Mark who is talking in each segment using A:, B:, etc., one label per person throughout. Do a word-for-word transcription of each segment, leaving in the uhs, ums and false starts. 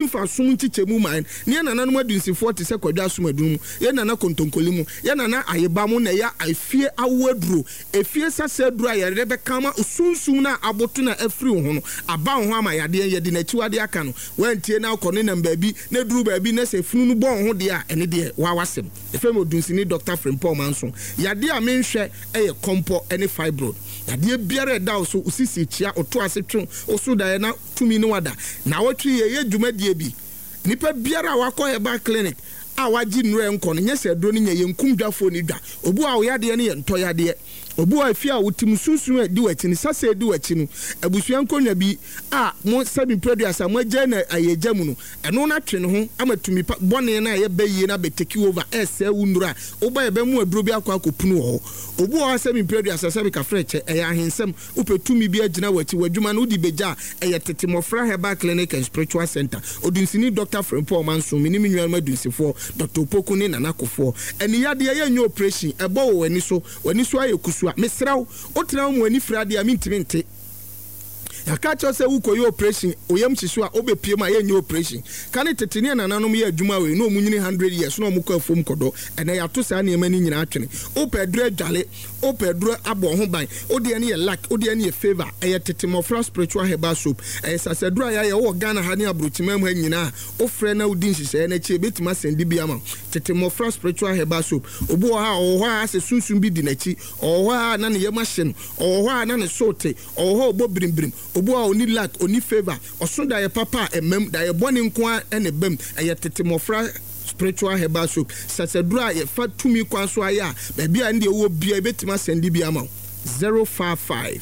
A: fa sum nchichemu man ne na nanom adunsifo te se kwadwa asomadum ye na na kontonkoli mu ye na na ayeba mu na ya afie awaduro efie sase duro aye rebe kama usunsum na aboto na afiri ho no aba ho ama yade ye de na chiwade aka no wantie na akọ ne na baabi na duru baabi na se funu no bon ho de a ene de wa wasem efem odunsini Doctor Frimpong Manson yade a menhwe eye kompo ene fibroid yade biara da so usisi chia oto asetwe oso da na tumi no wada na watwi ye dwumadie bi nipa biara wakọ heba clinic a waji nure nko no nyese dro ni nye nkumdwafo ni dwa obu a oyade ne ye ntoyade obu a fia wotim sunsun adi wachi ni sase adi wachi no abusua nkonwa bi a mo sabi producer mo agya na ayegya mu no eno na twe ne ho amatumi bone na ye bayi na beteki over ese wunura oba ye ba mu aduro bi akwa akopunu ho obu a sabi producer sabi ka freche e ya hensem upetumi bi agina wachi wadwuma no di beja e ye tetemofra Herbal Clinic and Spiritual Center odunsini Doctor Frimpong Manson mini minwa madunsifo Doctor Opoku ne nanakofo eni yade ye nyo operation ebo wo wani so wani so ayekusu mesraw otra mu ani frade a mintimi nte yakacho se ukoyo operation oyam chiso a obepie ma ye nyo operation kane tetene nananom ye adwuma we no omunyini one hundred years no omukọ afom kodo ene ya to sa ne mani nyina atwene opedro adwale opedro abo ho ban ode ne ye lack ode ne ye favor eye tetemofra Spiritual Herbal Soap eye sasedro ya ye wo Ghana ha ne abrotimam ha nyina ofre na udin hise na chi betima sendi bi ama tetemofra Spiritual Herbal Soap obo ha o ha ase sunsun bi di na chi o ha na ne ye machine o ha na ne sote o ha obo brimbrim obu a oni lack oni favor oso da ye papa emem da ye boni nko a ene bem eye tetemofra Spiritual Herbal Soap sasedura ye fa tumi kwan so aya ba bia ndi wo bia betima sendi bia ma zero five five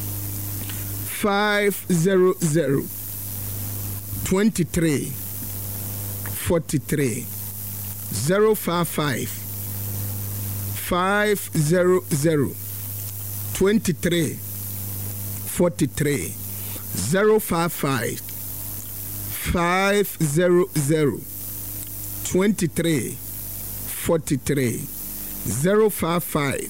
A: five zero zero twenty-three forty-three zero five five five zero zero twenty-three forty-three zero five five five zero zero twenty-three forty-three zero five five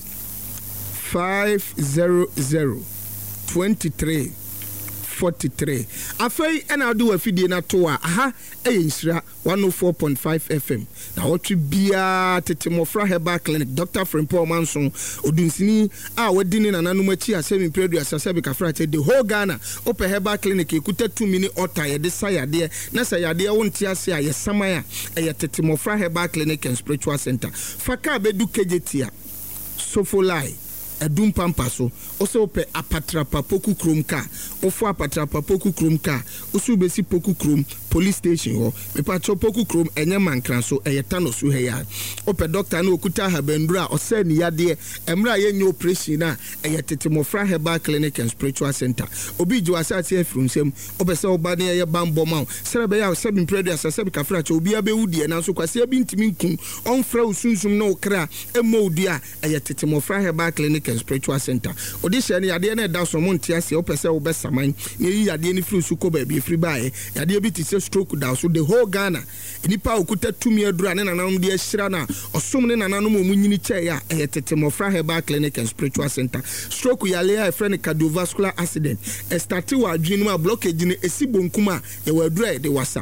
A: five zero zero twenty-three forty-three afei ena do afidie na to a aha eyinhira one oh four point five F M na wotwe bia tetemofra Herbal Clinic Doctor Frimpong Manson odunsini a wadini na nanum achi asemi predu asasabe kafra che the whole Ghana ope Herbal Clinic ekuta two mini ota ye de sayade na sayade wonti ase a ye samaya eye tetemofra Herbal Clinic and Spiritual Center faka bedu kejetia sofolai edum pampa so oso pe apatrapa poku krom ka ofo apatrapa poku krom ka oso besi poku krom police station ho me patro poku krom enye mankran so eyeta no so he ya ope doctor na okuta habendura ose ni yade emra ye nyo operation na eyetetemofra Herbal Clinic and Spiritual Center obi ji wasate afrunsem ope se oba ne ye bambo ma serebe ya seven predu asasabe kafra che obi abewudie na so kwase abi ntimi nkun onfra usunsum na okra emodua eyetetemofra Herbal Clinic and Spiritual Center odisha ni yade na da so monte ase opese wo besaman ni yade ni firi su ko ba bi firi bae yade bi ti se stroke da so the whole Ghana nipa okuta tumi adura ne nanam de ahira na osom ne nanam mu nyini che ya eyetetemofra Herbal Clinic and Spiritual Center stroke yale ya friend cardiovascular accident e start wa adwinu ma blockage ni esibonkuma e wadura de wasa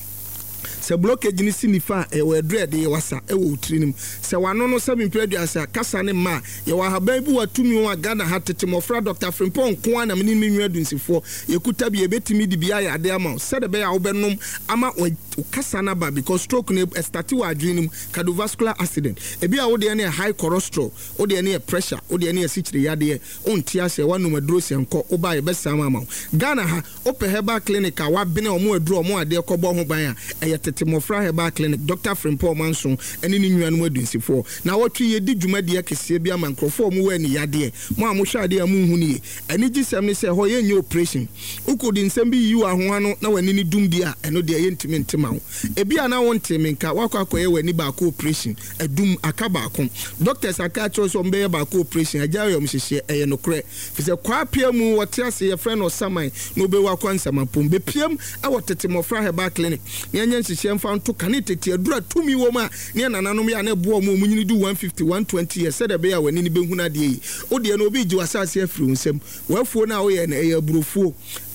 A: se blockage ni sinifa e we dread ye wasa e wo trinim se wano no se mpredu asa kasa ne ma ye wa haban bi watumi wa Ghana hatetemofra Doctor Frimpong ko na meni menwa dunsifo ye kuta bi e betimi di bia ya de ama se de be ya wo benom ama kasa na ba because stroke ne start wa adwenim cardiovascular accident e bia wo de ne high cholesterol wo de ne pressure wo de ne sichire ya de onti ase wanu maduro se nko wo ba ye besama ama Ghana ha ope Herbal Clinic a wa bene omo aduro omo ade ko bo ho ban a e tetemofra Herbal Clinic Doctor Frimpong Manson eni ni nnuanu adunsifo na wotwe ye di dwumade kese bia mankrofo mu wani yade mo amohwade amu hu ni eni gisem ne se ho ye nyo operation ukodi nsem bi yi wa ho ano na wani ni dumdi a eno de ye ntimi ntima ho ebia na wonte menka wakwa akoye wani ba ko operation adum akaba ko doctors aka cho so mbe ba ko operation agya yom hyehye eye no kre fi se kwa pia mu wote ase ye friend osaman no be wa kwa nsamapom be piam a wotetemofra Herbal Clinic ne anya hyehye mfa nto kanetete adura tumi wo ma ne nananom ya na bo mu munyini du one fifty one twenty years said be ya wani ni behuna de yi o de no obi ji wasase afiri nsem wafuo na wo ye na eye burofuo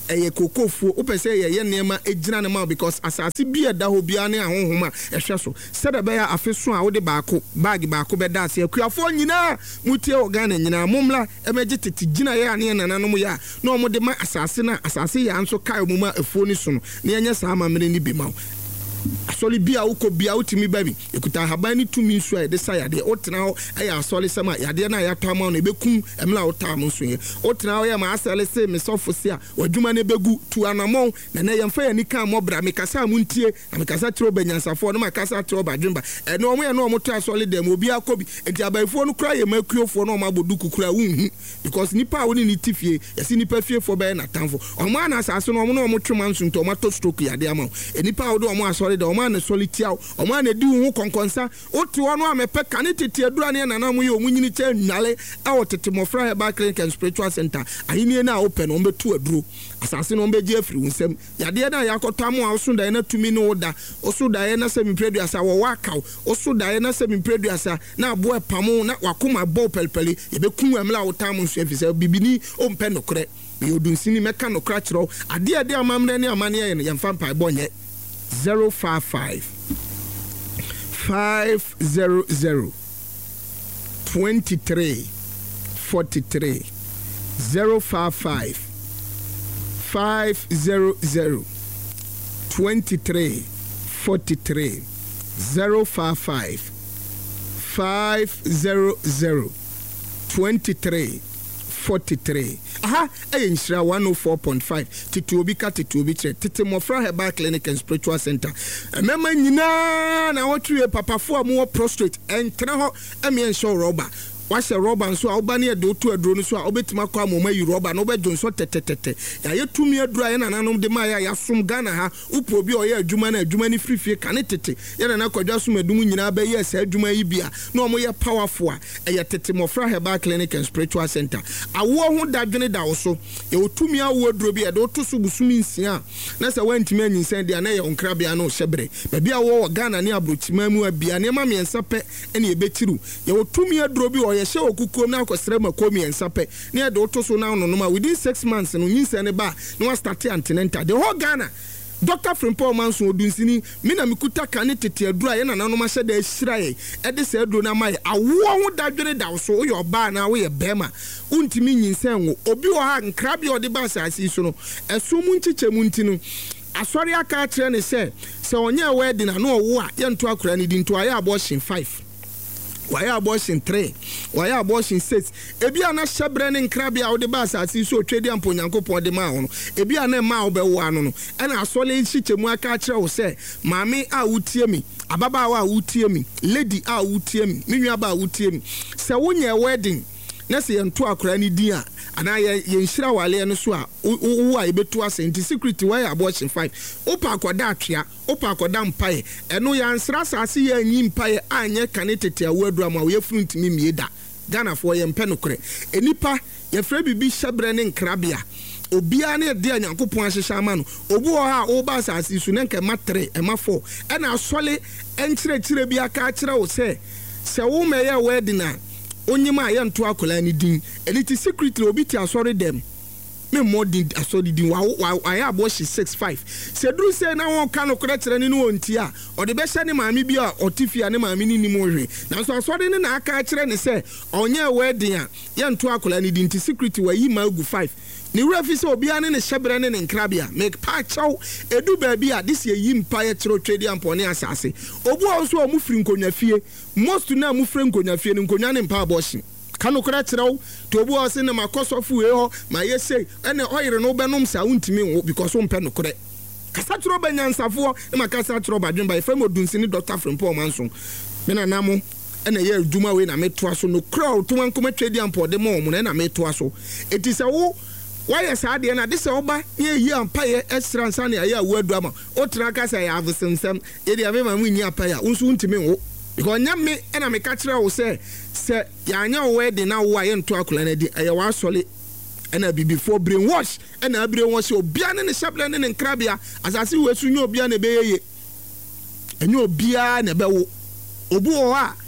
A: ɛyɛ kokofo wopɛ sɛ yɛyɛ nneɛma ɛgyina ne ma because asase bi ɛda hɔ bia ne ahohom a ɛhwɛ so sɛde bɛyɛ afe so a wode baako bag baako bɛda ase akuafoɔ nyinaa mutie wɔ Ghana nyinaa momla ɛmɛgye tete gyina yɛ a ne nananom yɛ a na ɔmode ma asase na asase yɛ anso kae mu ma afuo ni so no na yɛnyɛ saa amammerɛ ni bi ma wo asɔle bia wokɔ bia wotimi ba bi ekuta haban ni tumi nso a de sa yade wotena ho ɛyɛ asɔle sɛm a yade na yɛatɔ ama no ebekum emla wotaa mo nso yɛ wotena ho yɛ ma asɛle se me sɔfo se a wadwuma ne begu tu anamɔn na na yɛmfa yɛ nika mɔbra me kasa mu ntie na me kasa kyerɛ obanyansafo no ma kasa kyerɛ obadwemba ɛne ɔmo yɛ no ɔmo to asɔle dem obi akɔbi enti abaifo no kura yɛ makuofo no ɔmo abodu kukura wunhu because nipa a woni ni tifie yɛsi nipa fiefo bɛyɛ natamfo ɔmo ana asase no ɔmo no ɔmo twema nso nto ɔmo to stroke yade ama enipa a wode ɔmo asɔle de ɔmo ana solitiao ɔmo ana di wo konkonsa otu ɔno amepɛ kane tete adura ne nana mo yɛ ɔmo nyini kyɛ nnale ɛwɔ tete mofra Herbal Clinic and Spiritual Center ahini na open no betu aduro asase no begye afiri wo nsam yade na yakɔtɔ mo a oso dan na tumi no da oso dan na sɛ mimpreduasa wɔ wakaw oso dan na sɛ mimpreduasa na abo epamo na wakoma bɔ pelpeli ebeku emla wotam nso afisɛ bibini ompɛ nokorɛ yodunsini meka nokra kyerɛw ade ade amamre ne amane yɛ yɛmfa mpa bɔnyɛ zero five five five zero zero twenty-three forty-three zero five five five zero zero twenty-three forty-three zero five five five zero zero twenty-three forty-three. Aha, eh nshira one oh four point five. Titi obi ka titi obi chere. Titi Mofra Herbal Clinic and Spiritual Center. Mema nyina na wotwe papafo amu prostrate entena ho emi ensho rubber. Wahye rubber nso a oba ne de otu aduro nso a obetima kwa amoma yi rubber na obejo nso tetetete. Ya yetumi adura ye nananom de ma ya yasom Ghana ha. Upo obi oye adwuma na adwuma ni frifie ka ne tete. Ye na nakwadwa som adum nyina ba ye asa adwuma yi bia. Na omo ye powerful a eye Titi Mofra Herbal Clinic and Spiritual Center. Awo ho dadwene da wo so. Ye otumi awo aduro bi e de otoso busumi nsia. Na se wantimi anyinsan de na ye onkrabia no hyebre. Ba bia wo Ghana ne abrochima mu abia ne ma miensa pe ene ye betiru. Ye otumi aduro bi yeshe okukom na akosere makomi ensape ne de otoso na no no within six months no nyinsa ne ba no start antenatal the whole Ghana Doctor Frimpong Manson odunsini me na mekuta kane tete adura ye na nanom ahye da ahira ye e de se aduro na mai awo ho dadwene da so wo ba na wo ye bema untimi nyinsa ngo obi wo ha nkrabi ode ba asasi so no eso mu nchiche mu ntinu asori aka kire ne se se onye wedding na no wo a ye nto akora ne di nto aye abortion five why abortion three why abortion six ebi ana hyebre ne nkrabia wo de ba asase so twedi ampo nyankopon de ma ho no ebi ana ma wo be wo ano no ena asole hyikyemu aka kire wo se maame a wutie mi ababa wa wutie mi lady a wutie mi menwa ba wutie mi se wonye wedding na se yento akora ne din a ana ye yenhyira wale no so a wo a ebetu asenti secret why abortion five opa akoda atwea opa akoda mpae eno ya nsra asase ya anyi mpae anye kane tete awadura ma ye fruntimi mieda Ghana fo ye mpe nokre enipa ye fra bibi hyebre ne nkrabia obia ne de anyankopon ahyehya ama no obu ho ha wo ba asase su ne nka ma three e ma four e na asole enkyire kyire bi aka kyire wo se se wo meye wedding na onyima ye nto akola ni din eliti secretly obi ti asori dem me modin asori din wa wa ya abo six five se duru se na won ka no kore kire ni no onti a o de be hye ne maami bi a otifia ne maami ni ni mo hwe na so asori ne na aka kire ne se onye wedding a ye nto akola ni din ti secretly wa yi ma gu five ni refi se obi ane ne hyebre ne nkrabia make pa chaw edu ba bi a this ye yimpa ye kiro twedi ampone asase obu also o mu firi nkonwa fie most na mu firi nkonwa fie ne nkonwa ne mpa abortion kanu kra kiraw to obu o se ne makosofu e ho ma ye sei ene oyire no benom sa untimi wo because o mpe no kre kasa tro banyansafo e makasa tro badwemba e fam odunsini Doctor Frimpong Manson me na namo ene ye adwuma we na metoa so no kra to wankoma twedi ampode mo mo na metoa so etise wo why sad na this oba ye yi ampaye extra nsa na ya awadu ama otra kasa ya avsensem ye dia me ma mu nyi apaya unsu ntimi wo because nyame na me ka kire wo se se ya anya wedding na wo aye nto akola na di aye wa sole na bibi for brain wash na brain wash obia ne ne shaple ne nkrabia asase we su nyi obia na be ye enye obia na be wo obu o ha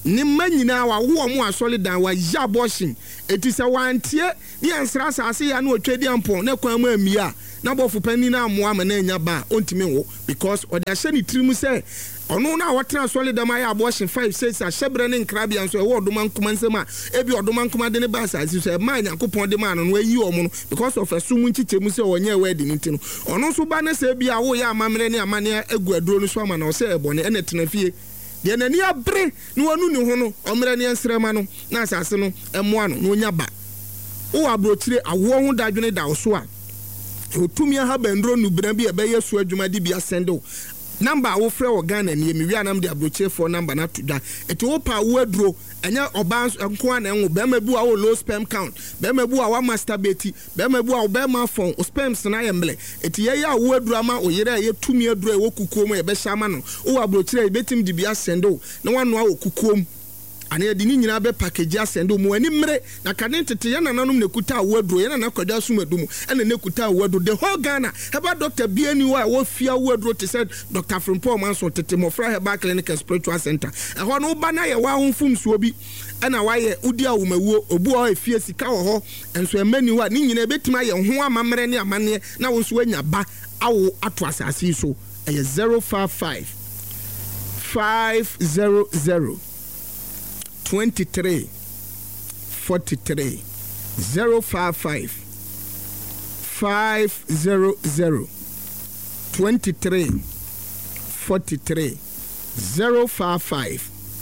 A: ne mma nyinaa wa wo mo asɔle dan wa ya abortion eti sɛ wantie ne ansra asase ya na otwa di ampon na kwan ma amia na bɔfo pani na amoa ma na nya ba ontimi wo because ɔde ahyɛ ne tirim sɛ ɔno na wɔtena asɔle dan ma ya abortion five six ahyɛbrɛ ne nkrabia nso ɛwɔ ɔdoma nkoma nsɛm a ebi ɔdoma nkoma de ne ba asase so ɛma Nyankopɔn de ma no no ayi ɔmo no because of ɛso mu nkyikyɛmu sɛ ɔnyɛ wadi ne nti no ɔno nso ba ne sɛ bia wo ya amamre ne amane agu aduro no so ama na ɔsɛ ɛbɔne ɛna tena fie de na ni abre ni wonu ne ho no ɔmre ne nsrema no na asase no ɛmoa no na onya ba wo abrokyire awo ho dadwene da so a otumi ha bandro nu bra bi ɛbɛyɛ so adwuma di bia sendo number wo frɛ wo Ghana ne mi wi anam de abrokyire for number na to da eti wo pa wo aduro enya oba nko na enwo be ma bu a wo low sperm count be ma bu a wa masturbate be ma bu a wo be ma fon o sperms na yemble eti ye ya wo aduro ama o yere ye tumi aduro e wo kukuo mu ye be hyama no wo abrokyire e betim di bia sendo na wano a wo kukuo mu ane de ni nyina be package asendo mu ani mre na kane tete ye nananom ne kuta awaduro ye na kwada sumadu mu ene ne kuta awaduro the whole Ghana heba doctor biani wa wo fia awaduro te said Doctor Frimpong Manso tete mofra heba clinic and spiritual center e ho no ba na ye wa honfum suo bi ena wa ye udi awumawuo obu o efie sika wo ho enso emani wa ni nyina betima ye ho amamre ne amane na wo so anya ba awo ato asase so e zero five five five zero zero twenty-three forty-three zero five five five zero zero twenty-three forty-three zero five five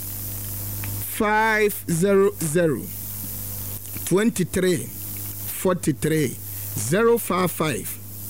A: five zero zero twenty-three forty-three zero five five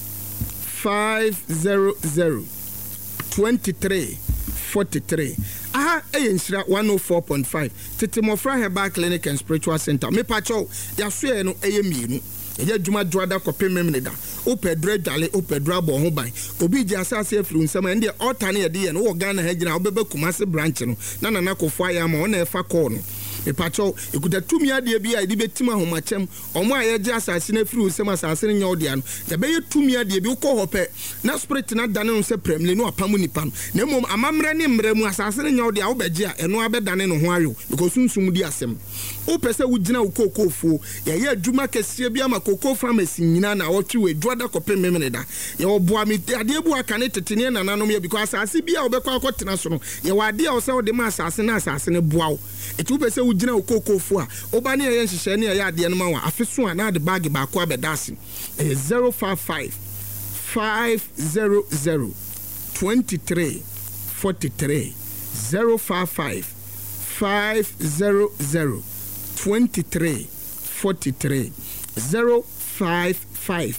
A: five zero zero twenty-three forty-three. Aha, Eyensra one oh four point five. Tete Mofra Heba Clinic and Spiritual Center. Me pacho, ya suye no eye mienu. Eje juma dwada kope memneda. O pedre dale, o pedra bo ho ban. Obi je asase afru nsema ende altar na ye no wo Ghana ha gina obebe Kumasi branch no. Na na na kofo aya ma ona efa call no. Me pacho, ekuta tumi ade bia ide betima homachem. Omo aye je asase na afru nsema asase nya odia no. Ya be ye tumi ade bi ukọ hope. Na spirit na dane no se premle no apamu nipa no. Na mom amamre ne mre mu asase nya odia wo beje a eno abedane no ho ayo. Because sunsum di asem. O pese wo gina ukokofo. Ya ye adwuma kese bia ma koko pharmacy nyina na wotwe we dwada kope memneda. Ya oboa mi ade bu aka ne tetene na nanom ye because asase bia obekwa akotena so no. Ya wade a wo se wo de ma asase na asase ne boa wo. Etu pese wo gina ukokofo a oba ne ye nhihye ne ya ade ne ma wa afeso a na de bag ba ko abedase. E zero five five five zero zero twenty-three forty-three zero five five five zero zero twenty-three forty-three zero five five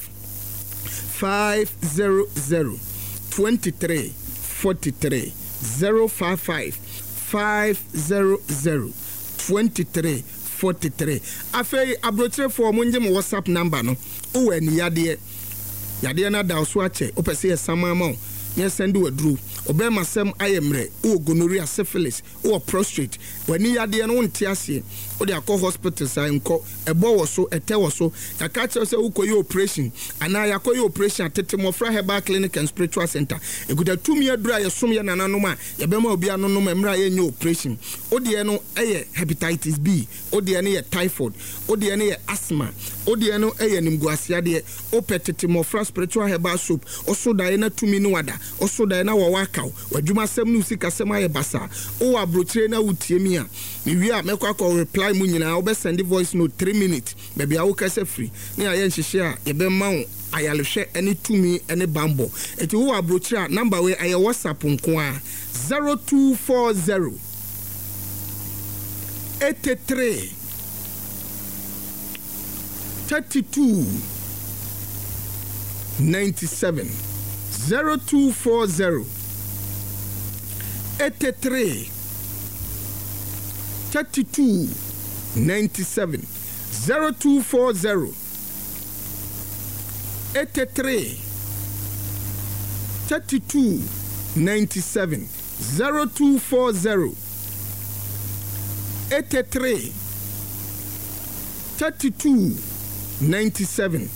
A: five zero zero twenty-three forty-three zero five five five zero zero twenty-three forty-three. Afei abrochire for monje mo WhatsApp number no o wani yade yade na da so ache o pese ye samama o ne send we dru obema sem ayemre o gonorrhea syphilis o prostrate wani yade no nti ase o de akọ hospital sa nko ebo wo so ete wo so ya ka che se ukoyi operation ana ya koyi operation atete Mofra Heba Clinic and Spiritual Center eguda tumi adura ye som ye nananom a ye bema obi anonom emra ye nye operation o de no eye hepatitis B o de no ye typhoid o de no ye asthma o de no eye nimguasia de o petete Mofra Spiritual Heba Soap o so da ye na tumi no wada o so da ye na wo wakaw wadwuma sem no sika sem aye basa o abrochire na wutie mi a mi wi a mekwa ko reply mu nyina obe send voice note three minutes baby awo kase free ni aye nhihye a ye be ma wo ayalehwe ene tumi ene bambo eti wo abrochire number we aye WhatsApp nko a zero two four zero eighty-three thirty-two ninety-seven zero two four zero eighty-three thirty-two ninety-seven zero two four zero eighty-three thirty-two ninety-seven zero two four zero eighty-three thirty-two ninety-seven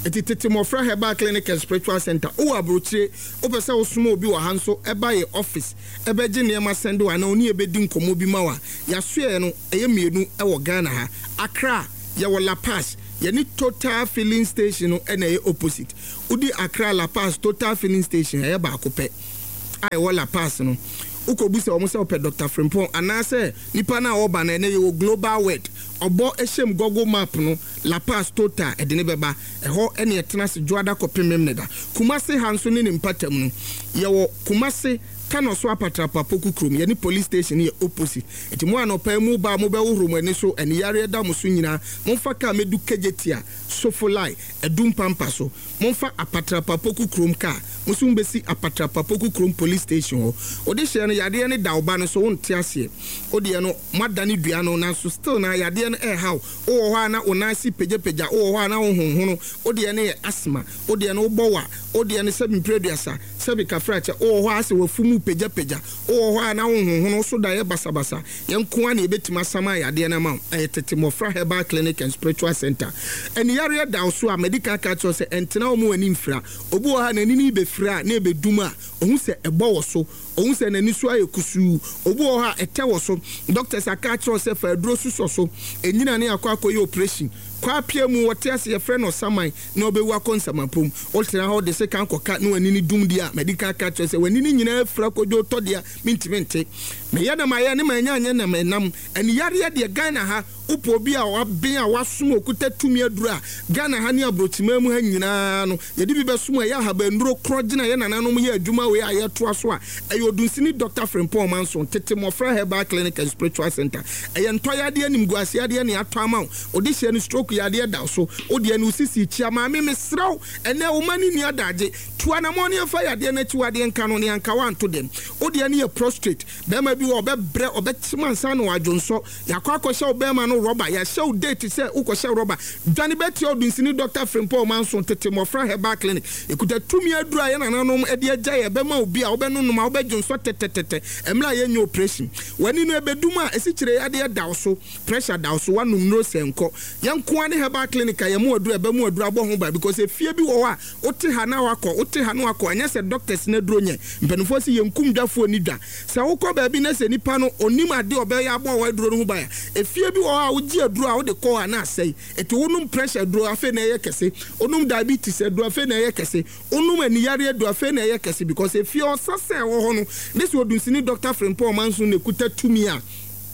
A: eti tete mofra Herbal Clinic and Spiritual Center o abrochire o pese o sumo obi wa hanso eba ye office ebe je niema sendo ana oni ebedi nkomo bi mawa ya soe no eye mienu e wo Ghana ha Accra ye wo La Paz ye ni Total Filling Station no e na ye opposite udi Accra La Paz Total Filling Station e ba akopɛ ai wo La Paz no ukobusa omo se opɛ Doctor Frimpong anase nipa na oba na ne ye Global World obo ehyem Google Map no La Paz Total e de ne beba e ho ene etena se Joada kopemem ne da Kumasi hanso ne mpatam no ye wo Kumasi kano so apatrapa poku krom ye ni police station ye opposite enti mo anopa mu ba mo be wohoro mo ani so eni yare da mo so nyina mo fa ka medu kejetia sofolai edum pampa so mo fa apatrapa poku krom ka mo so mbesi apatrapa poku krom police station ho odi hye no yade ne da oba no so wonte ase odi no madane dua no na so still na yade no eh how o ho ana onasi pejepeja o ho ana honhono odi ne ye asthma odi ne obowa odi ne sebi preduasa sebi kafracha o ho ase wafumu peja peja o ho ana honhono so da ye basabasa yenko ana ebetima sama yade na ma ayetete mofra Herbal Clinic and Spiritual Center eni yare da so a medical catch say entena o mu ani mfra obi o ha na ni be fra na be duma ohun se ebo wo so ohun se na ni so ayekusu obi o ha ete wo so doctors aka catch say fa aduro suso so enyina ne akwa akoye operation kwa pia mu wote ase ye frɛ no saman na obewu akonsamapom oltena ho de se kan koka no ani ni dum dia medical catch say wani ni nyina fra kojo to dia mintimente me ya na ma ya ne ma nya anya na menam ani yare de Ghana ha upo bi a waben a wasom okuta tumi adura Ghana ha ne abrotima mu ha nyina no ye di bi besom ya ha ba nduro krogina ye nananom ye adwuma we aye to aso a ayo dunsini Doctor Frimpong Manson tete mofra Herbal Clinic and Spiritual Center aye ntoyade anim guasiade ne ato ama odi hye no stroke yade da so odi anu sisi chia ma me mesraw ene wo mani ni adaje to anamoni afa yade na chiwade nka no ne anka wanto dem odi ane ye prostrate be ma bi wo be bre obetima nsa no adwonso yakwa akɔhye obema no rubber ya show date say ukɔhye rubber dwane beti odunsini Doctor Frimpong Manson tete mofra Herbal Clinic ekuta tumi adura ye nananom ede agya ye be ma obi a obɛnonum a obɛdwonso tetetete emla ye nya operation wani no ebeduma esikyire yade da so pressure da so wanum no senko yanko ane Herbal Clinic ya mu adura be mu adura bo ho ba because efie bi wo a wote ha na wakɔ wote ha na wakɔ anya se doctors na duro nye mpanufo si yenkum dwafo ni dwa se wokɔ ba bi na se nipa no onim ade obɛ ya bo wa duro no ho ba ya efie bi wo a wogi aduro a wo de kɔ ana asɛi eti wonum pressure duro afa na ye kɛse onum diabetes duro afa na ye kɛse onum aniyare duro afa na ye kɛse because efie osase wo ho no this odunsini Doctor Frimpong Manson ne kuta tumi a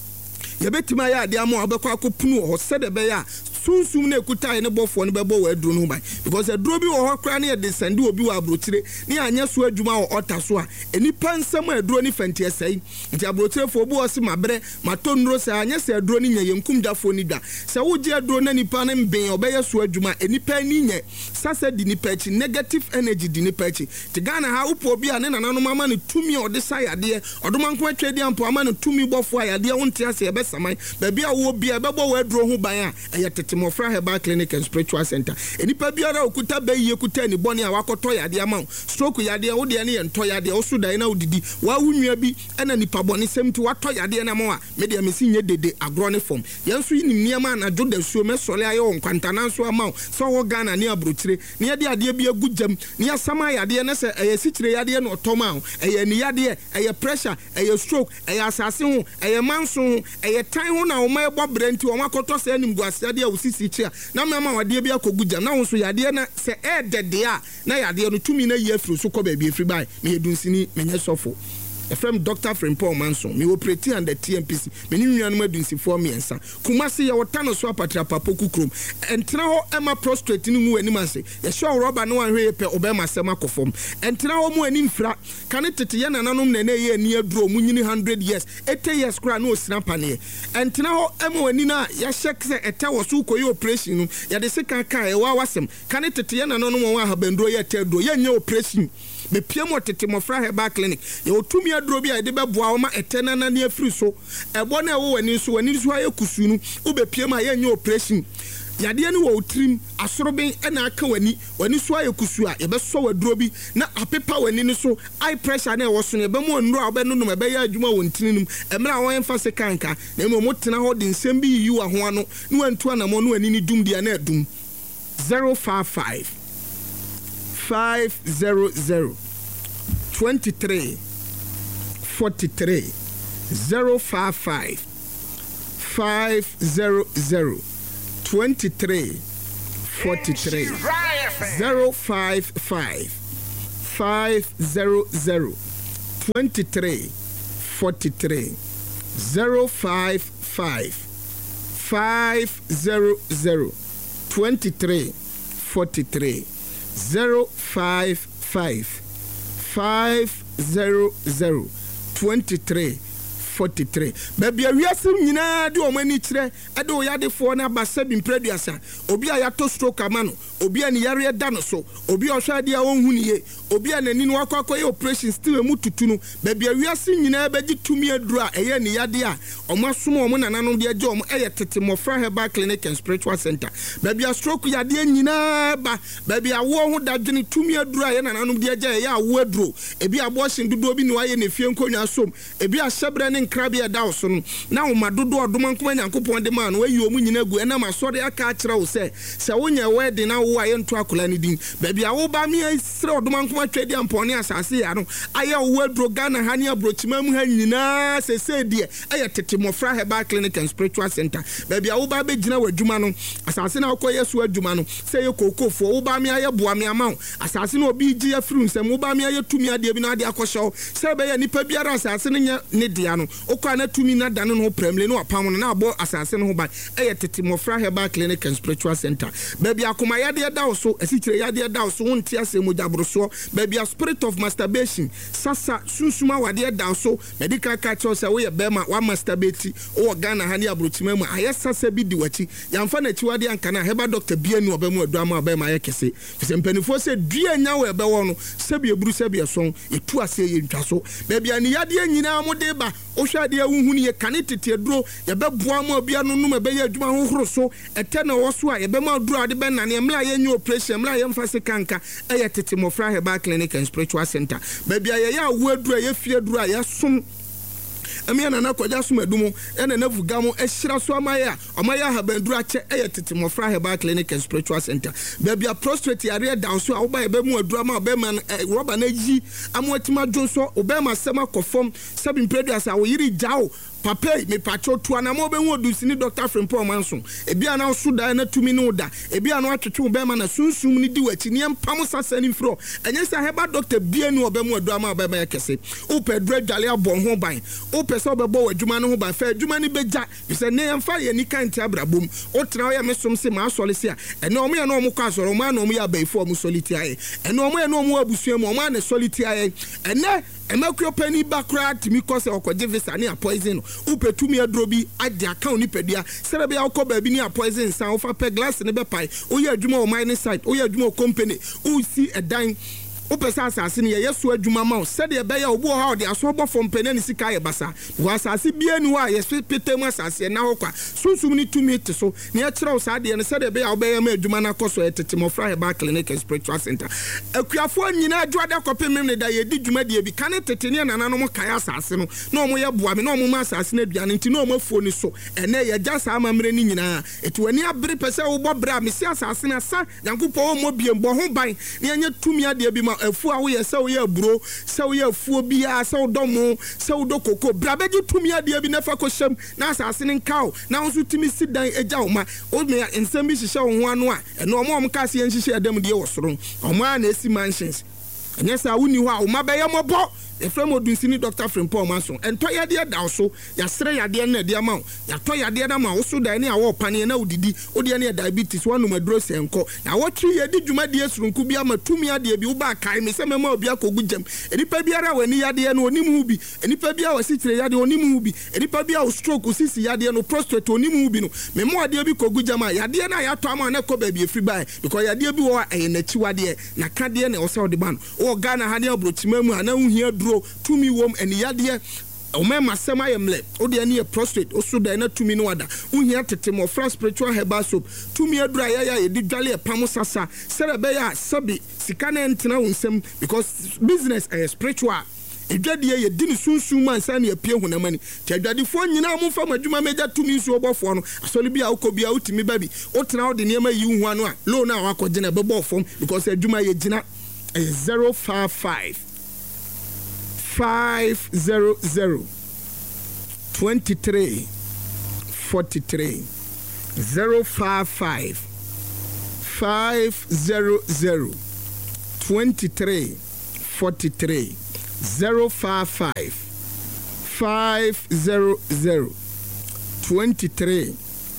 A: yebetima ya ade amo abekɔ akopunu ho sede be ya sunsum na ekuta ne bofo ne bebo wa aduro no bai because aduro bi wo ho kra na de sende obi wa abrochire ne anya so adwuma wo ota so a enipa nsam aduro ni fanti esai nti abrochire fo obi wo se mabre matonro sa anya se aduro ni nya yenkum dafo ni da se wo je aduro na nipa ne mben obeya so adwuma enipa ni nye sasa di nipa chi negative energy di nipa chi te Ghana ha upo obi a ne nananom ama ne tumi ode sa yade odoma nko atwedi ampo ama ne tumi bofo ayade wonte ase ebe saman ba bia wo bia bebo wa aduro ho ban a eyete mofra Herbal Clinic and Spiritual Center enipa biara okuta bayi ekuta ni boni a wakoto yade ama stroke yade wo de ne ye nto yade wo so dan na odidi wa wunua bi ena nipa boni semti wato yade na mo a me de amesi nye dede agro ne form yenso yinim niam na jo da suo me sole aye won kwantana so ama so wo Ghana ne abrochire ne yade ade bi agujam ne asama yade ne se eye sikire yade no otoma eye ni yade eye pressure eye stroke eye asase ho eye manso ho eye tan ho na wo ma ebo brenti wo makoto se anim guasiade a sisi chia na mama wade bia koguja na wo so yade na se e dede a na yade no tumi na ye afiri so ko ba bia afiri bai me yedunsini menye sofo efrem Doctor Frimpong Manson me operate under T M P C me ni nuanum adunsi for me ensa Kumasi ye wotano so apatra papoku krom entena ho ema prostrate ni mu anim ase ye show rubber no anhwe pe obema sema kofom entena ho mu anim fra kane tete ye nananom na na ye ani aduro mu nyini one hundred years eighty years kra na osina pane entena ho ema ani na ya shek se ete wo so koyi operation no ya de sika kan e wa wasem kane tete ye nananom wa habandro ye tedro ye nya operation be piemo tete mofra Herbal Clinic ye otumi aduro bi a de beboa wo ma etena na ne afiri so ebo na wo wani so wani so aye kusu nu wo be piemo a ye nya operation yade ne wo trim asoroben ena aka wani wani so aye kusu a ye be so waduro bi na apepa wani ne so high pressure na wo so ne be mo nnuro a be no no be ya adwuma wo ntininum emra wo emfa se kanka na mo mo tena ho de nsem bi yi wa ho ano ne wantu anamo no wani ni dum dia na adum zero five five five zero zero twenty-three forty-three zero five five five zero zero twenty-three forty-three zero five five five zero zero twenty-three forty-three zero five five five zero zero twenty-three forty-three zero five five five zero zero twenty-three forty-three. Baby, we are seeing nyina de o mani kire ade o yade fo na ba sabi mpreduasa obi a yato stroke amano obi a ne yare da no so obi a hwade a wonhu niye obi a nani no akwakoye operation still emu tutunu baby we are seeing nyina be gitumi aduru a eye ne yade a omasom o mo nananom de age o mo eye tete Mofra Herbal Clinic and Spiritual Center baby a stroke yade nyina ba baby a wo ho dadwene tumi aduru a ye nananom de age ye a wo aduru ebi abortion dodo bi ne waye ne fie nkonwa som ebi a hyebre ne krabia da so no na wo madodo odoma nkoma nyankopon de ma no wayi o mu nyina gu ena masode aka akira wo se se wonya wedding na wo aye nto akola ni din baby a wo ba mi sire odoma nkoma twedi ampone asase ya no aye wo adro Ghana hani abrochima mu ha nyina se se de aye tete Mofra Herbal Clinic and Spiritual Center baby a wo ba be gina wadwuma no asase na wo yesu adwuma no se ye kokofo wo ba mi aye boa mi ama asase na obi gi afiri nsem wo ba mi aye tumi ade bi na ade akɔhyew se be ye nipa biara asase ne ne dia no okwa na tumi na dane no premle no apam na abo asase no ho ba eye tete Mofra Herbal Clinic and Spiritual Center baby akoma yade da so asikire yade da so wonti ase mojabroso baby a spirit of masturbation sasa susuma wade da so medical culture say we bema wa masturbate o Ghana hani abrochima mu aye sasa bi di wachi yamfa na chi wade anka na heba doctor bianu obemu aduama obema ye kese fisempanifo se dua nya we be wo no sebi eburu sebi eson etu ase ye ntwa so baby ani yade nyina mo de ba o hwade ahunhu ne ye kane tete aduro ye be boa ma bia no no be ye adwuma hohoro so ete na wo so a ye be ma aduro ade be na ne mla ye nyu operation mla ye mfa se kanka eye tete Mofra Herbal Clinic and Spiritual Center baby aye ya wo aduro ye fie aduro ye som emi na na kwaja so madumo ena na vugamo ehira so amaya amaya habanduru ache eye tete Mofra Herbal Clinic and Spiritual Center baby a prostate area down so oba ebe mu aduru ama oba man roba na yi amotima dwonso oba ma sema kofom sebi mpreduasa wo yiri jao papa me pacho tu anamo be hu odusini Doctor Frimpong Manson ebi ana so da na tumi no da ebi ana atwetwe be ma na sunsum ni di wachi ne mpam sasa ni fro enye sa heba doctor bia ni oba mu adu ama oba ma kese o pe dre dwale abon ho ban o pe so obebo wadwuma no ho ban fa adwuma ni beja se ne yemfa ye ni kan ti abrabom o tra o ya mesom se ma asole se a ene omo ye no omo kwa asoro ma na omo ya ba ifo omo soliti aye ene omo ye no omo abusuam omo na soliti aye ene emakro pani bakra timi kose okoje visa ni a poison upetumi adrobi ade account ni pedua serebe ya okoba bi ni a poison san ofa pe glass ne be pai oye adwuma o mining site oye adwuma o company o si edan upesa asase ne yesu adwuma ma o sede be ya obo ha o de asobo fom pene ni sika ye basa wo asase bia ni wa yesu petemu asase na hokwa sunsum ni tumi te so ne ya kire o sade ne sede be ya obe ya ma adwuma na koso etete Mofra Herbal Clinic and Spiritual Center akuafo nyina adwade akopem ne da ye di dwuma de bi kan tete ne nana no mo kai asase no na omo ye boa me na omo ma asase na aduane nti na omo afuo ni so ene ye gya sa amamre ni nyina eti wani abere pese wo bo bra me si asase na sa yankopo wo mo biem bo ho ban ne anya tumi ade bi ma afu a wo ye se wo ye buro se wo ye afuo bia se wo domo se wo do koko bra beji tumi ade bi na fa ko hyem na asase ne nkaw na wo so tumi sidan eja wo ma o me ensem bi hihye wo ho ano a eno omo om ka se nhihye adam de wo soro omo a na esi mansions enye sa wo ni ho a wo ma be ye mobo efrem odunsini Doctor Frimpong Manson ento yade da so ya sere yade na de ama ya to yade na ma wo so da ne a wo pane na udidi odi ne diabetes wanu maduro senko na wo twi yade dwumade esurunku bia matumi ade bi wo ba kai me se mema obi akogu jam enipa biara wani yade no onim hu bi enipa bia wo sikire yade onim hu bi enipa bia wo stroke sisi yade no prostate onim hu bi no memo ade bi kogu jam a yade na ya to ama na ko ba bi efri bai because yade bi wo ayenachi wade na kade na wo se ode ban wo Ghana hane abrochima mu ana hu hia tumi wom eni yade o me masema yemle o de ani e prostate o so da na tumi no wada uhia tete Mofra Spiritual Herbal Soap tumi adura ya ya ye di dwale e pam sasa serebe ya sabi sika na entena wonsem because business is spiritual edwade ye di ni sunsun man san ye pie hunamani ti edwade fo nyina mo fa madwuma meja tumi so obofo no asole bia ukobia utimi babi o tena o de niam yi hu anu a lo na akogye na bebo fom because adwuma ye gina ɛyɛ zero five five five zero zero twenty-three forty-three zero five five five zero zero twenty-three forty-three zero five five five zero zero twenty-three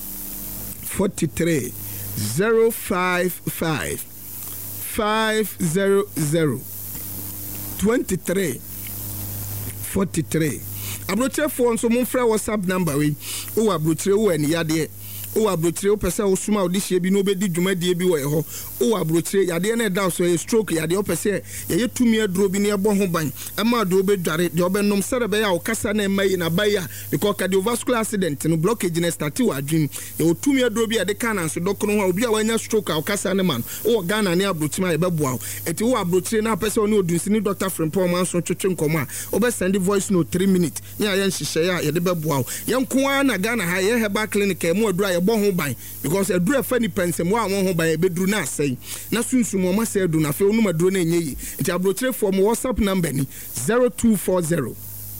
A: forty-three zero five five five zero zero twenty-three forty-three. Abrochire phone so mon frère WhatsApp number we o abrochire wo ani yade o abrochire o pese o suma odihie bi no bedi dwumadie bi wo e ho o abrochire yade na da so e stroke yade o pese ye ye tumi aduro bi na e bo ho ban e ma do obedware de obenom sere be ya o kasa na mai na baya because cardiovascular accident no blockage na start wa adwin ye o tumi aduro bi ade kana so dokno ho obi a wanya stroke a o kasa ne man o Ghana ne abrochire e be boa eti o abrochire na pese o ne odunsini Doctor Frimpong man so twetwe nkomo a o be send voice note three minutes ya yen hihye ya ye de be boa yen ko na Ghana ha ye heba clinic e mo adura ye bo ho ban because adura fa ni pensem wa won ho ban e beduru na asai na sunsun mo ma se adu na fe onu maduro na enyeyi nti abrochire for mo WhatsApp number ni zero two four zero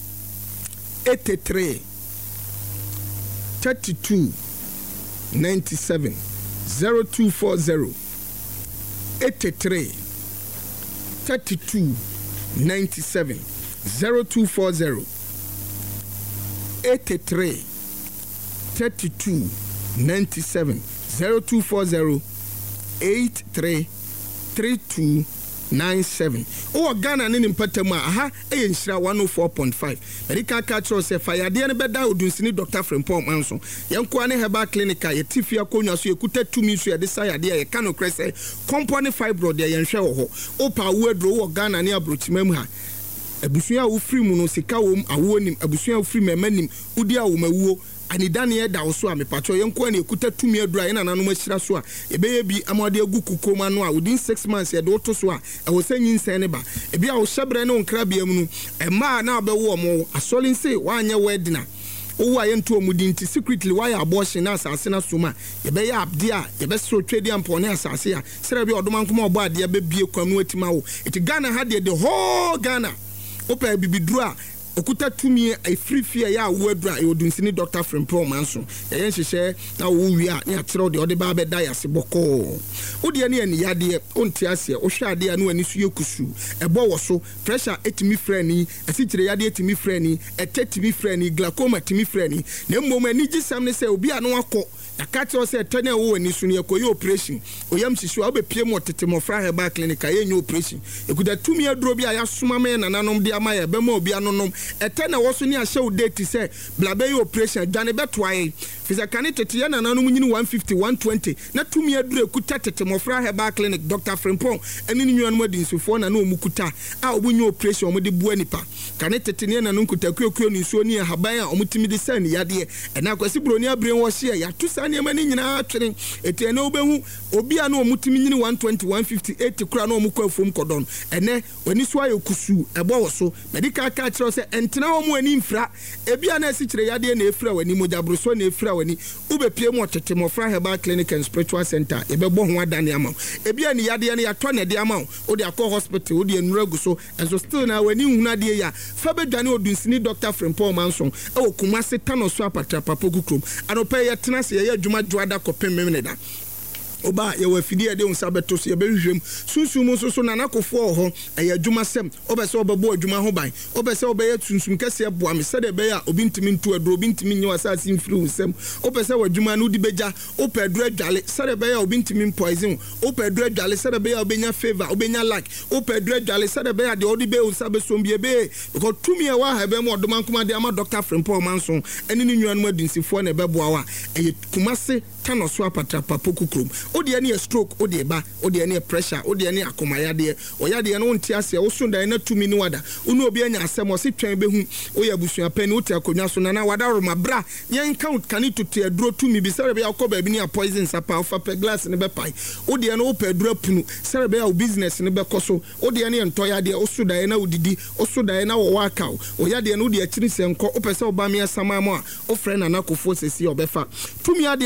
A: eighty-three thirty-two ninety-seven zero two four zero eighty-three thirty-two ninety-seven zero two four zero eighty-three thirty-two ninety-seven zero two four zero eighty-three thirty-two ninety-seven. O Ghana ne mpatama aha e nhyira one oh four point five. Erika ka tro se fa yade ne beda odunsini Doctor Frimpong manso. Yenko ane heba clinic ye tifia konwa so ekuta tumi so ye de sa yade ye kano krese company fibroid ye yenhwe wo ho. O pa wo adro wo Ghana ne abrochimam ha. Abusua wo free mu no sika wo awo nim abusua wo free memanim udi a wo mawuo anidane ye da wo so a mepacho yenko ane ekuta tumi adura ye nananom ahyira so a ebeye bi amode agu kukoma no a within six months ye de woto so a e wo sanyin sen ne ba ebi a wo hyebre ne onkra bia mu no e ma na abewo mo asolin say wanye wedina o wa yentu omudi nti secretly why abortion na asase na soma ye be ya abde a ye be so twedi ampone asase a sere bi odoma nkoma obo ade be bie kwanu atima wo iti Ghana had the whole Ghana opa bibidru a okuta tumi e free fear ya wo adura e odunsini Doctor Frimpong manso ye yenhyehyɛ na wo wi a ne akyerɛw de ode ba be da yase bɔkɔ wo de ne ani yade onti ase o hwɛ ade anu ani so yekusu e bɔ wo so pressure etimi frani asikyire yade etimi frani etetimi frani glaucoma etimi frani na mmom ani gisam ne sɛ obi anu akɔ akati o se tane wo ani so ne ekoyi operation oyam hihye a obepie mo tete mo fra heba clinic aye nyo operation ekuda tumi aduro bi aya soma me nananom de ama ye be ma obi anonom etane wo so ne ahye o date se blabe ye operation dwane beto aye fizakane tete ye nananom nyini one fifty one twenty na tumi aduro ekuta tete mo fra heba clinic Doctor Frimpong eni ni nwan modi nsufo na na omukuta a obunyo operation omode bua nipa kane tete ne nananom kuta kuekuo ni nsuo ni haban a omutimi de san yade e na kwasi broni abren wo hye ya tusa ne mani nyina twere ete na obehu obi a na omutimi nyini one twenty one fifty eighty kura na omukwa fom kodon ene wani so ayokusu ebo wo so medical ka kire se entena wo mu ani mfra ebi a na asikyire yade na efra wani mojabro so na efra wani ubepie mu otete mofra heba clinic and spiritual center ebebo ho adane ama ebi a ni yade na yato na de ama o de akọ hospital o de enuragu so enso still na wani huna de ya fa bedwane odunsini Doctor Frimpong manso e okuma se tano so apatra papoku krom anope ye tena se ye adwuma dwada kopem memneda oba ye wafidi ye de unsa beto so ye behwem sunsum so so nanakofo ho eye adwuma sem obese obebo adwuma ho ban obese obeye sunsum kese boa me sede be ya obi ntimi ntu aduro obi ntimi nyi wasase mfiri usem obese wadwuma no di beja opa aduro adwale sede be ya obi ntimi poison opa aduro adwale sede be ya obenya favor obenya like opa aduro adwale sede be ya de odi be unsa be so mbie be because tumi e wa ha be mo odoma nkoma de ama Doctor Frimpong manso eni ni nwan mu adinsifo na be boa wa eye kumase tano so apatra papoku krom odi ene stroke odi ba odi ene pressure odi ene akomayade oyade no nti ase wo so dan na tumi ni wada unu obi anya asem o se twen behu oya busua pani uti akonwa so na na wada roma bra yen count kani tutu aduro tumi bi sere be yakoba bi ni poison sapa ofa pe glass ne be pai odi ene o pe aduro punu sere be ya business ne be koso odi ene ntoyade o so dan na udidi o so dan na wo waka oyade ene odi akiri senko o pese oba me asama mo a o frɛ na nakofo sesi obefa tumi ade na ye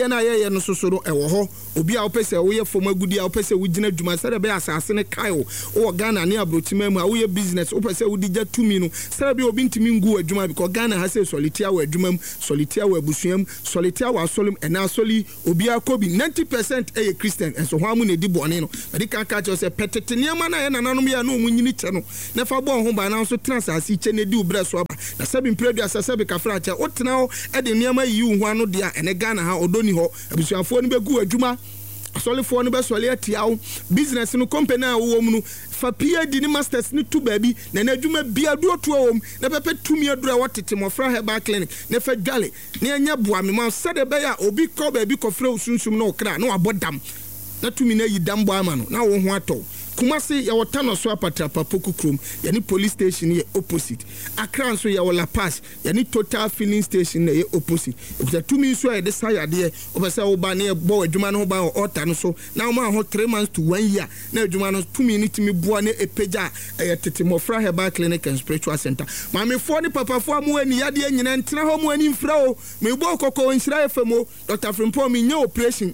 A: yɛ no so so no ɛwɔ hɔ obi a wopɛ sɛ woyɛ fom agudi a wopɛ sɛ wogina dwuma sɛ be asase ne kae wo wo Ghana ne abrotima mu a woyɛ business wopɛ sɛ wodi gya tumi no sɛ be obi ntimi ngu adwuma because Ghana ha sɛ solitia wo adwuma mu solitia wo abusuam solitia wo asolum ɛna asoli obi akobi ninety percent ɛyɛ Christian ɛso ho amu ne di bɔne no ɛdi ka ka kyerɛ sɛ petete nneɛma na yɛ nananom yɛ no mu nyini kyɛ no na fa bɔ ho ba na so transase kyɛ ne di ubrɛ so aba na sɛ bi mpredu asase be kafra kyɛ wotena ho ɛde nneɛma yi wo ho ano dia ɛne Ghana ha odoni hɔ abusuafo no begu adwuma asɔlefoɔ no bɛsɔle atia wo business no company a wo mu no fa P H D ni masters ni tu baabi na na adwuma bia do to wo na pɛpɛ tumi adura wɔtete mɔfra herbal clinic na fa dwale na anya boa me ma sɛde bɛya obi kɔ baabi kɔfrɛ usunsum na okra na wabɔ dam na tumi na yi dam bɔ ama no na wo ho atɔ Kumasi ya watano so apatra papoku krom yani police station ye opposite Accra nso ya wala pass yani Total filling station ye opposite obisa tumi so ya de sayade obisa oba na bo adwuma no ba ota no so na ma ho three months to one year na adwuma no tumi ni timi boa na epeja ye tete mofra herbal clinic and spiritual center mame fo ni papa fo amu ani yade nyina ntena ho mu ani mfra o me bo kokko nsira efemo Doctor Frimpong me nya operation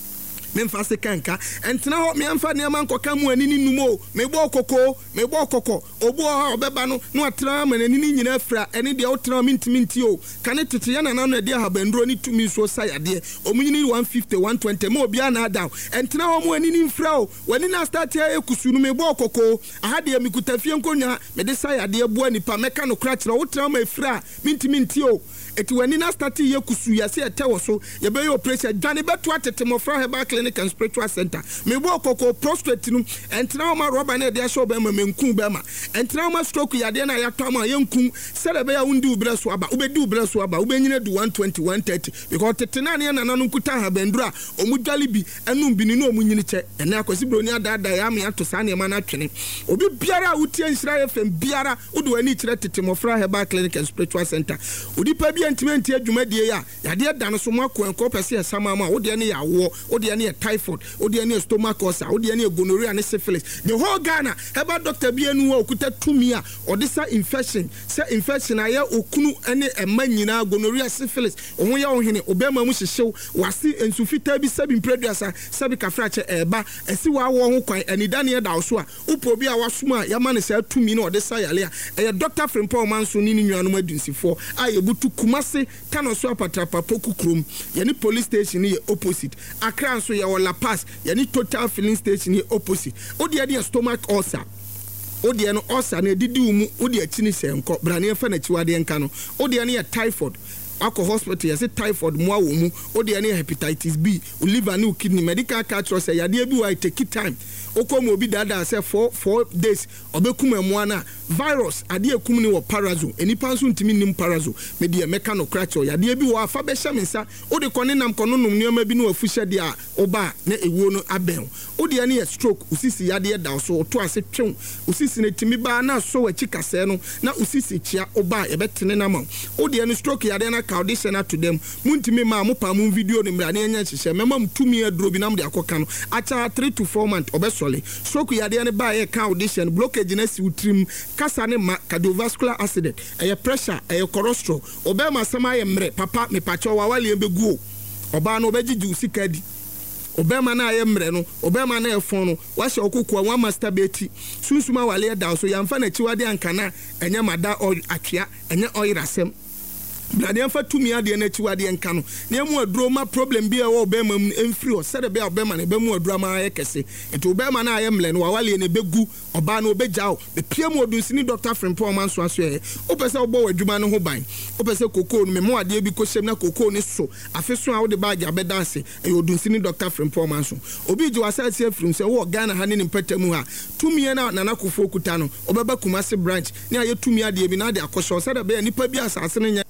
A: memfa se kanka entena ho me amfa ne man koka mu ani numo me bo kokko me bo kokko obo ha obeba no no atra ma ani nyina fra ene de otra mintimi ntio kane tete ya na na de ha bandro ni tumi so sayade omunyini one fifty one twenty ma obi ana down entena ho mu ani mfra o wani na start ya ekusu no me bo kokko aha de mi kutafie nkonya me de sayade bo anipa meka no kra kira otra ma fra mintimi ntio eti wani na start ye kusu ya se etewo so ye be yo operation dwane beto atete mofra herbal clinic and spiritual center me bo kokko prostate no entra ma roba na de asho be ma menku be ma entra ma stroke ya de na ya to ma yenku se de be ya wundi ubra so aba ubedi ubra so aba ubenyina du one twenty one thirty because tete na ne na nanu kuta ha bandura omudwale bi enum bi ni no omunyini che ene akwasi broni adada ya me ato sa ne ma na twene obi biara wutie nsira fm biara udu ani kire tete mofra herbal clinic and spiritual center odi pa Intimate adwumadie ya yade da no so mako enko pese esama ma wo de ne ya wo wo de ne typhoid wo de ne stomach ulcer wo de ne gonorrhea ne syphilis the whole Ghana heba doctor bi anu wo okuta tumi a odisa infection se infection aya okunu ene ema nyina gonorrhea syphilis ohun ya ohene obema mu hyehyew wase ensufita bi sabi mpreduasa sabi kafrache eba esi wa wo ho kwan anida ne da so a upo bi a wasoma ya ma ne sa tumi na odisa yale a e Doctor Frimpong manso ni ni nnuanom adunsifo a yebutu Kumasi kano so apatra papoku krom yani police station ye opposite Accra nso ya wala pass yani Total filling station ye opposite odi ya de stomach ulcer odi ya no ulcer na didi umu odi ya chini se nko brane efa na chiwade nka no odi ya ne typhoid akọ hospital ya se typhoid mo awo mu odi ya ne hepatitis B liver ne kidney medical catch say ya de bi wa take time okom obi dada say four four days obekum emu na virus ade ekum ni wo parazo enipa nso ntimi nim parazo me de meka no cracho ya de bi wo afa be hyamensa odi kone nam kono num nioma bi no afuhye de a oba na ewuo no aben odi ya ne stroke usisi ya de da so to ase twem usisi na timi ba na so wachi kase no na usisi chia oba ye betene na ma odi ya ne stroke ya de na audition to them muntimi ma mo pa mo video ne mra na enya hyehye mema mtumi aduro bi nam de akoka no acha three to four months obesole stroke ya de ne ba ye ka audition blockage na si utrim kasa ne ma cardiovascular accident eye pressure eye cholesterol obema sama ye mre papa me pacho wa wale embegu oba no obegigi usika di obema na ye mre no obema na efon no wa hye okokua wa masturbate sunsuma wale da so yamfa na chiwade ankana enye mada atwea enye oyirasem Blade fa tumi ade na chiwade enka no na emu aduro ma problem bi e wo obema mu emfiri o sede be obema na be mu aduro ma aye kese enti obema na aye mle no wawale ne begu oba na obejao be piemu odunsini Doctor Frimpong manso aso ye opese obo wadwuma no ho ban opese kokoo no me mo ade bi ko hyem na kokoo ne so afeso a wo de baage abeda ase e odunsini Doctor Frimpong manso obi ji wasase afirim se wo Ghana ha ne ne mpatamu ha tumi na nana kofo kuta no obeba Kumasi branch ne aye tumi ade bi na ade akosho sede be nipa bi asase ne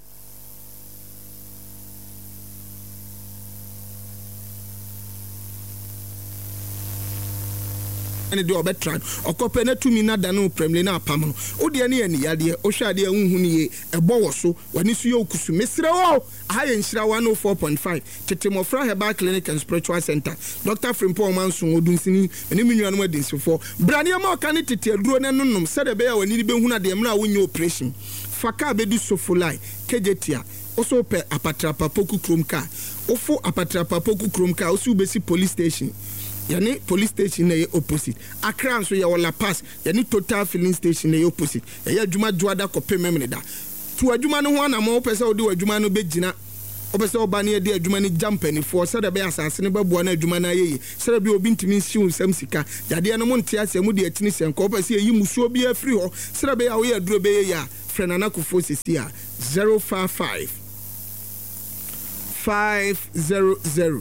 A: ne de obetran okope na tumi na da no premle na apam no odi ane ani yade o hwade ahunhu ne ye ebo wo so wani so ye okusu mesre wo aha ye nhyira one oh four point five tete mofra herbal clinic and spiritual center Doctor Frimpong manso odunsini ene minnuanom adinsifo brane ma oka ne tete aduro ne nonnom sede be ya wani be hu na de mra wonye operation faka be du Sofolai kejetia also pe apatrapa poku krom car ofo apatrapa poku krom car also be si police station yani police station na ye opposite Accra nso ye wala pass yani Total filling station na ye opposite ye adwuma juada kope memne da tu adwuma no ho na mo pese odi adwuma no begina opese oba na de adwuma ni jampani for se da be asase ne bebo na adwuma na ye se da bi obi ntimi nsiu nsam sika yade no mo ntia ase mu de atini se nko opese yi musuo bi afiri ho se da be ya wo ye aduro be ye ya frenana kufo sisi a zero five five five zero zero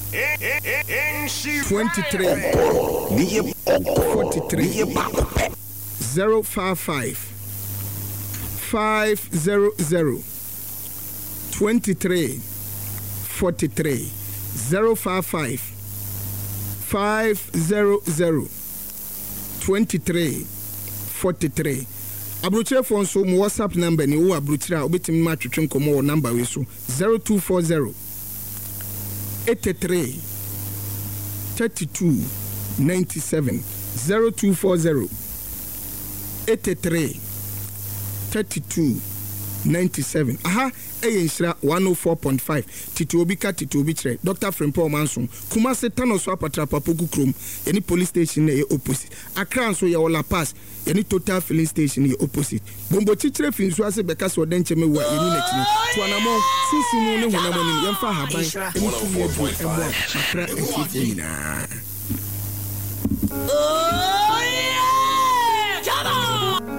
A: twenty-three forty-three zero five five five zero zero twenty-three forty-three zero five five five zero zero twenty-three forty-three. Abrochire phone so mo WhatsApp number ni wo abrochire obetimi ma twetwe nkomo wo number we so zero two four zero eighty-three thirty-two ninety-seven zero two four zero eighty-three thirty-two ninety-seven. Aha, Eyenshira one oh four point five. Titi Obika, Titi Obichre, Doctor Frempo Manson, Kumase Tano Swapatra Papoku Krum, any police station near opposite. Accra so ya wala pass, any Total filling station near opposite. Bombo Chitre Finswase Bekas or Dencheme were in next to Anamo, Sisi Moon, Wanamon, Yamfa Habai, and two years old and one, Accra and Tifina.